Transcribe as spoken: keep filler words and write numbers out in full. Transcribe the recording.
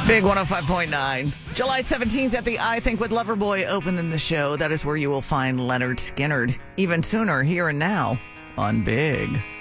Big one oh five point nine. July seventeenth at the I Think with Loverboy open in the show. That is where you will find Leonard Skinnard. Even sooner, here and now on Big.